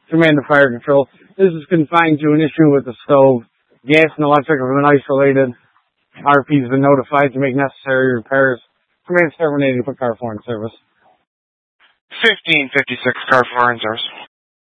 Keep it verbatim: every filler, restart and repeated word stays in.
Command to Fire Control. This is confined to an issue with the stove. Gas and electric have been isolated. R P has been notified to make necessary repairs. Command terminated. Put car four in service. fifteen fifty-six, car four in service.